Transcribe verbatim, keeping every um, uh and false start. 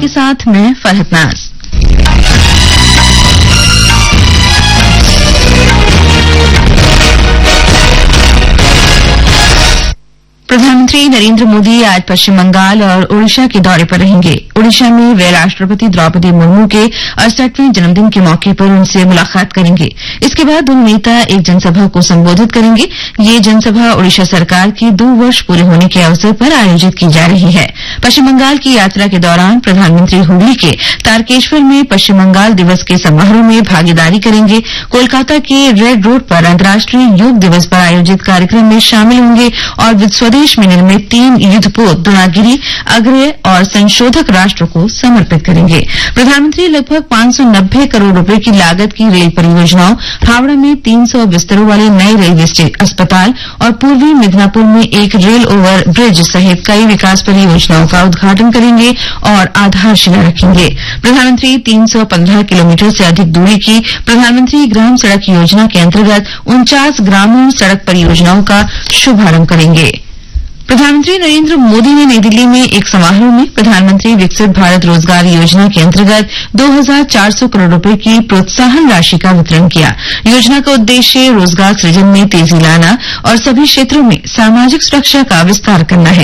के साथ मैं फरहत नाज। प्रधानमंत्री नरेंद्र मोदी आज पश्चिम बंगाल और ओडिशा के दौरे पर रहेंगे। ओडिशा में वे राष्ट्रपति द्रौपदी मुर्मू के अड़सठवें जन्मदिन के मौके पर उनसे मुलाकात करेंगे। इसके बाद दोनों नेता एक जनसभा को संबोधित करेंगे। ये जनसभा ओडिशा सरकार के दो वर्ष पूरे होने के अवसर पर आयोजित की जा रही है। पश्चिम बंगाल की यात्रा के दौरान प्रधानमंत्री हुगली के तारकेश्वर में पश्चिम बंगाल दिवस के समारोह में भागीदारी करेंगे। कोलकाता के रेड रोड पर अंतर्राष्ट्रीय योग दिवस पर आयोजित कार्यक्रम में शामिल होंगे और स्वदेश देश में निर्मित तीन युद्धपोत द्रोणागिरी, अग्रेय और संशोधक राष्ट्र को समर्पित करेंगे। प्रधानमंत्री लगभग पांच सौ नब्बे करोड़ रुपए की लागत की रेल परियोजनाओं, हावड़ा में तीन सौ बिस्तरों वाले नए रेलवे अस्पताल और पूर्वी मिदनापुर में एक रेल ओवर ब्रिज सहित कई विकास परियोजनाओं का उद्घाटन करेंगे और आधारशिला रखेंगे। प्रधानमंत्री तीन सौ पंद्रह किलोमीटर से अधिक दूरी की प्रधानमंत्री ग्राम सड़क योजना के अंतर्गत उनचास ग्रामीण सड़क परियोजनाओं का शुभारंभ करेंगे। प्रधानमंत्री नरेंद्र मोदी ने नई दिल्ली में एक समारोह में प्रधानमंत्री विकसित भारत रोजगार योजना के अंतर्गत दो हजार चार सौ करोड़ रुपए की प्रोत्साहन राशि का वितरण किया। योजना का उद्देश्य रोजगार सृजन में तेजी लाना और सभी क्षेत्रों में सामाजिक सुरक्षा का विस्तार करना है।